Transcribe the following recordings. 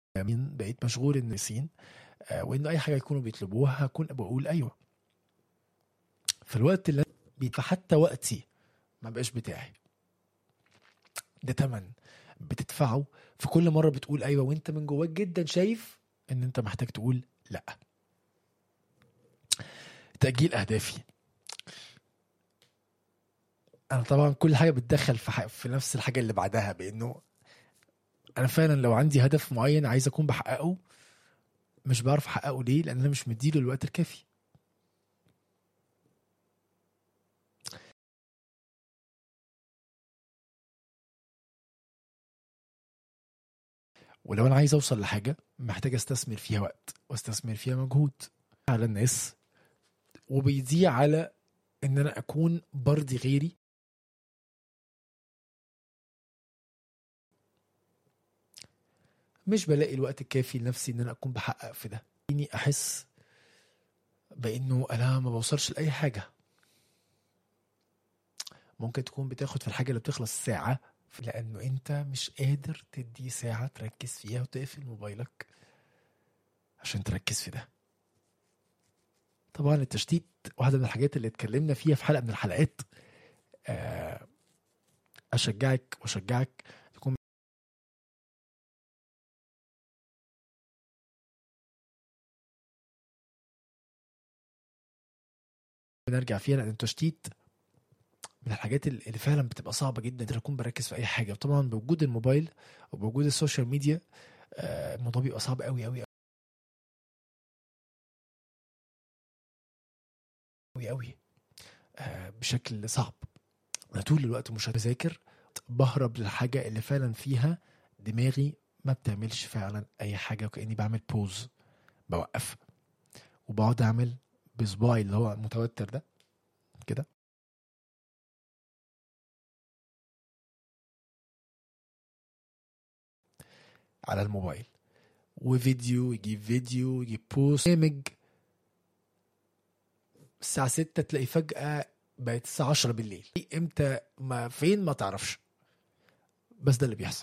مين بقيت مشغول الناسين، وانه اي حاجه يكونوا بيطلبوها هكون بقول ايوه. في الوقت اللي فحتى وقتي ما بقاش بتاعي. ده تمن بتدفعه في كل مره بتقول ايوه وانت من جواك جدا شايف ان انت محتاج تقول لا. تأجيل اهدافي. انا طبعا كل حاجه بتدخل في نفس الحاجه اللي بعدها، بانه انا فعلا لو عندي هدف معين عايز اكون بحققه مش بعرف احققه. ليه؟ لان انا مش مديله الوقت الكافي. ولو انا عايز اوصل لحاجه محتاج استثمر فيها وقت واستثمر فيها مجهود على الناس، وبيضيع على ان انا اكون برضي غيري. مش بلاقي الوقت الكافي لنفسي ان انا اكون بحقق في ده. اني احس بانه انا ما بوصلش لاي حاجه. ممكن تكون بتاخد في الحاجه اللي بتخلص ساعه، لانه انت مش قادر تدي ساعه تركز فيها وتقفل موبايلك عشان تركز في ده. طبعا التشتيت واحده من الحاجات اللي اتكلمنا فيها في حلقه من الحلقات. اشجعك واشجعك تكون بنرجع فيها، لان التشتيت من الحاجات اللي فعلا بتبقى صعبه جدا ان اكون بركز في اي حاجه. طبعا بوجود الموبايل وبوجود السوشيال ميديا الموضوع بيبقى صعب قوي قوي قوي قوي بشكل صعب. انا طول الوقت مش بذاكر، بهرب للحاجه اللي فعلا فيها دماغي ما بتعملش فعلا اي حاجه، وكاني بعمل بوز، بوقف وبقعد اعمل بصباعي اللي هو المتوتر ده كده على الموبايل، وفيديو يجيب فيديو يجيب بوست برنامج. الساعة 6 تلاقي فجأة بقت الساعة 10 بالليل. امتى ما فين ما تعرفش، بس ده اللي بيحصل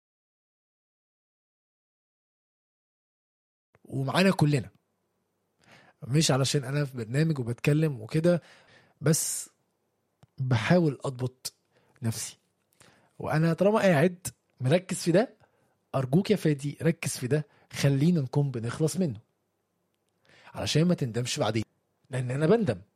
ومعانا كلنا. مش علشان انا في برنامج وبتكلم وكده، بس بحاول اضبط نفسي. وانا طالما قاعد مركز في ده، ارجوك يا فادي ركز في ده، خلينا نكون بنخلص منه علشان ما تندمش بعدين، لان انا بندم.